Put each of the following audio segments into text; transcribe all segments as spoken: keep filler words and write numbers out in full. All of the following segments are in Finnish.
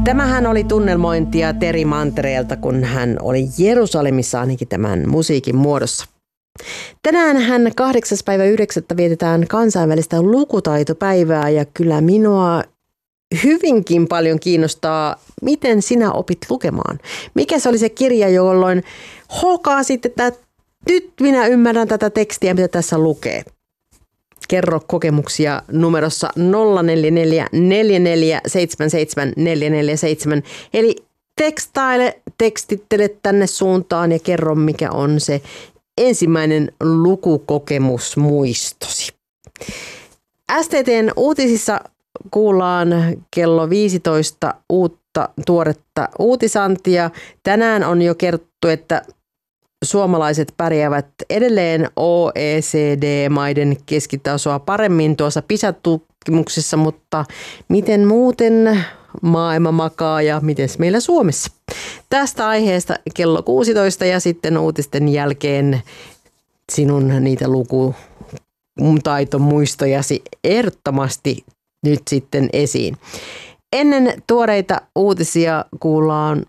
Tämähän oli tunnelmointia Teri Mantereelta, kun hän oli Jerusalemissa ainakin tämän musiikin muodossa. Tänään hän kahdeksas päivä yhdeksättä vietetään kansainvälistä lukutaitopäivää ja kyllä minua hyvinkin paljon kiinnostaa, miten sinä opit lukemaan. Mikä se oli se kirja, jolloin hokasit, että nyt minä ymmärrän tätä tekstiä, mitä tässä lukee. Kerro kokemuksia numerossa nolla neljä neljä neljä neljä seitsemän seitsemän neljä neljä seitsemän. Eli tekstaile, tekstittele tänne suuntaan ja kerro, mikä on se ensimmäinen lukukokemus muistosi. S T T:n uutisissa kuullaan kello viisitoista uutta tuoretta uutisantia. Tänään on jo kerrottu, että suomalaiset pärjäävät edelleen O E C D-maiden keskitasoa paremmin tuossa PISA-tutkimuksessa, mutta miten muuten maailma makaa ja miten meillä Suomessa? Tästä aiheesta kello kuusitoista ja sitten uutisten jälkeen sinun niitä lukutaitomuistojasi ehdottomasti nyt sitten esiin. Ennen tuoreita uutisia kuullaan.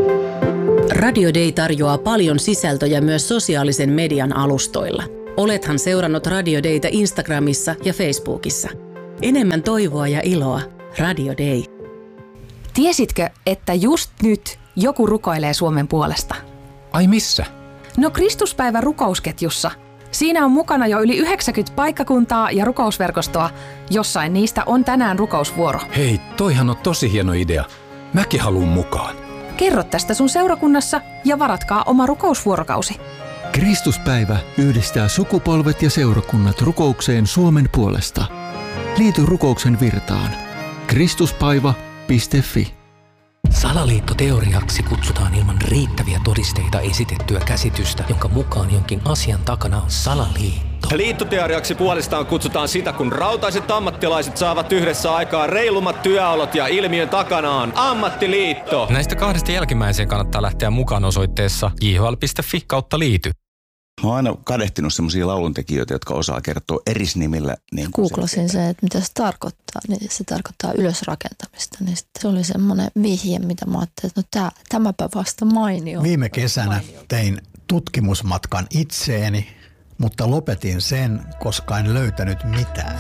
Radio Day tarjoaa paljon sisältöjä myös sosiaalisen median alustoilla. Olethan seurannut Radio Dayta Instagramissa ja Facebookissa. Enemmän toivoa ja iloa. Radio Day. Tiesitkö, että just nyt joku rukoilee Suomen puolesta? Ai missä? No Kristuspäivä rukousketjussa. Siinä on mukana jo yli yhdeksänkymmentä paikkakuntaa ja rukousverkostoa. Jossain niistä on tänään rukousvuoro. Hei, toihan on tosi hieno idea. Mäkin haluun mukaan. Kerro tästä sun seurakunnassa ja varatkaa oma rukousvuorokausi. Kristuspäivä yhdistää sukupolvet ja seurakunnat rukoukseen Suomen puolesta. Liity rukouksen virtaan. Kristuspaiva piste fi. Salaliittoteoriaksi kutsutaan ilman riittäviä todisteita esitettyä käsitystä, jonka mukaan jonkin asian takana on salaliitto. Liittoteoriaksi puolestaan kutsutaan sitä, kun rautaiset ammattilaiset saavat yhdessä aikaa reilummat työolot ja ilmiön takana on ammattiliitto. Näistä kahdesta jälkimmäiseen kannattaa lähteä mukaan osoitteessa j h l piste f i kautta liity. Mä oon aina kadehtinut semmoisia lauluntekijöitä, jotka osaa kertoa erisnimillä. Niin Googlasin se, että mitä se tarkoittaa. Niin se tarkoittaa ylösrakentamista. Niin se oli semmoinen vihje, mitä mä ajattelin, että no tää, tämäpä vasta mainio. Viime kesänä tein tutkimusmatkan itseeni, mutta lopetin sen, koska en löytänyt mitään.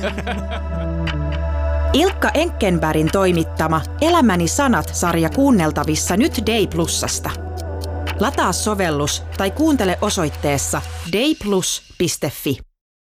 Ilkka Enkkenbergin toimittama Elämäni sanat-sarja kuunneltavissa nyt Day Plusasta. Lataa sovellus tai kuuntele osoitteessa dayplus piste fi.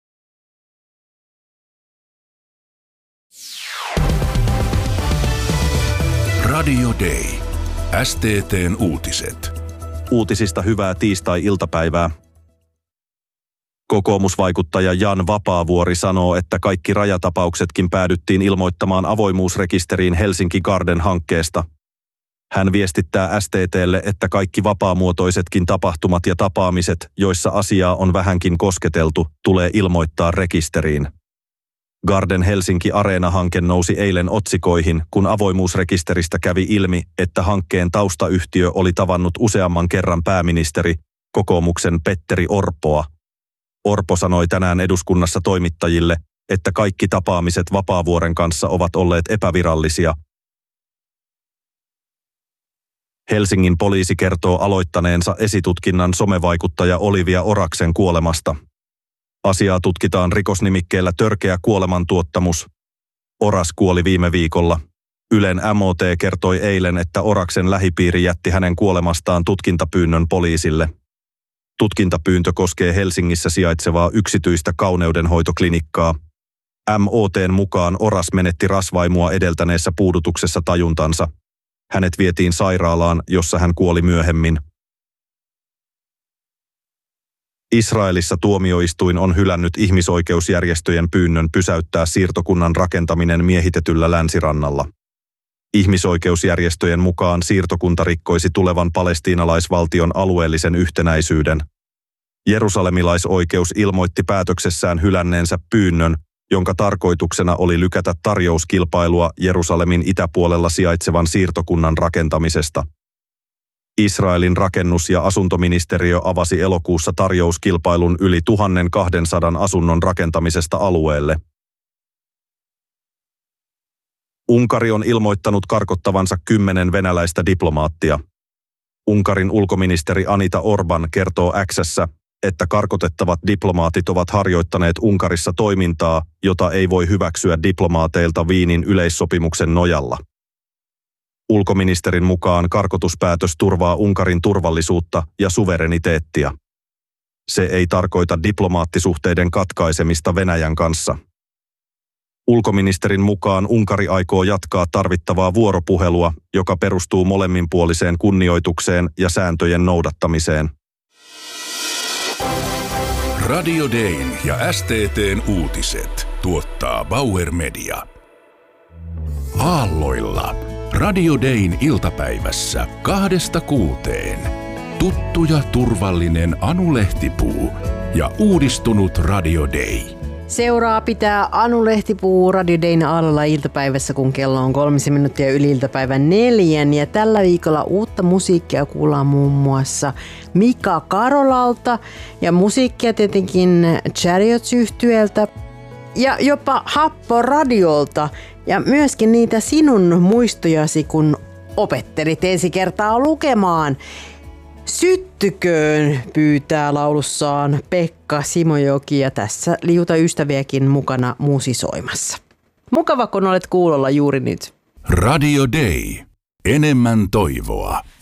Radio Day. S T T:n uutiset. Uutisista hyvää tiistai-iltapäivää. Kokoomusvaikuttaja Jan Vapaavuori sanoo, että kaikki rajatapauksetkin päädyttiin ilmoittamaan avoimuusrekisteriin Helsinki Garden-hankkeesta. Hän viestittää S T T:lle, että kaikki vapaamuotoisetkin tapahtumat ja tapaamiset, joissa asiaa on vähänkin kosketeltu, tulee ilmoittaa rekisteriin. Garden Helsinki Areena-hanke nousi eilen otsikoihin, kun avoimuusrekisteristä kävi ilmi, että hankkeen taustayhtiö oli tavannut useamman kerran pääministeri, kokoomuksen Petteri Orpoa. Orpo sanoi tänään eduskunnassa toimittajille, että kaikki tapaamiset Vapaavuoren kanssa ovat olleet epävirallisia. Helsingin poliisi kertoo aloittaneensa esitutkinnan somevaikuttaja Olivia Oraksen kuolemasta. Asiaa tutkitaan rikosnimikkeellä törkeä kuolemantuottamus. Oras kuoli viime viikolla. Ylen M O T kertoi eilen, että Oraksen lähipiiri jätti hänen kuolemastaan tutkintapyynnön poliisille. Tutkintapyyntö koskee Helsingissä sijaitsevaa yksityistä kauneudenhoitoklinikkaa. M O T:n mukaan Oras menetti rasvaimua edeltäneessä puudutuksessa tajuntansa. Hänet vietiin sairaalaan, jossa hän kuoli myöhemmin. Israelissa tuomioistuin on hylännyt ihmisoikeusjärjestöjen pyynnön pysäyttää siirtokunnan rakentaminen miehitetyllä länsirannalla. Ihmisoikeusjärjestöjen mukaan siirtokunta rikkoisi tulevan palestiinalaisvaltion alueellisen yhtenäisyyden. Jerusalemilaisoikeus ilmoitti päätöksessään hylänneensä pyynnön, jonka tarkoituksena oli lykätä tarjouskilpailua Jerusalemin itäpuolella sijaitsevan siirtokunnan rakentamisesta. Israelin rakennus- ja asuntoministeriö avasi elokuussa tarjouskilpailun yli tuhatkaksisataa asunnon rakentamisesta alueelle. Unkari on ilmoittanut karkottavansa kymmenen venäläistä diplomaattia. Unkarin ulkoministeri Anita Orban kertoo X:ssä, että karkotettavat diplomaatit ovat harjoittaneet Unkarissa toimintaa, jota ei voi hyväksyä diplomaateilta Wienin yleissopimuksen nojalla. Ulkoministerin mukaan karkotuspäätös turvaa Unkarin turvallisuutta ja suvereniteettia. Se ei tarkoita diplomaattisuhteiden katkaisemista Venäjän kanssa. Ulkoministerin mukaan Unkari aikoo jatkaa tarvittavaa vuoropuhelua, joka perustuu molemminpuoliseen kunnioitukseen ja sääntöjen noudattamiseen. Radio Dayn ja S T T:n uutiset tuottaa Bauer Media. Aalloilla. Radio Dayn iltapäivässä kahdesta kuuteen. Tuttu ja turvallinen Anu Lehtipuu ja uudistunut Radio Day. Seuraa pitää Anu Lehtipuu Radio Dayn Aalloilla iltapäivässä, kun kello on kolmisen minuuttia yli iltapäivän neljän. Ja tällä viikolla uutta musiikkia kuullaan muun muassa Mika Karolalta ja musiikkia tietenkin Chariots-yhtyeeltä ja jopa Happo Radiolta ja myöskin niitä sinun muistojasi, kun opettelit ensi kertaa lukemaan. Syttyköön pyytää laulussaan Pekka Simojoki ja tässä liuta ystäviäkin mukana musisoimassa. Mukava, kun olet kuulolla juuri nyt. Radio Day. Enemmän toivoa.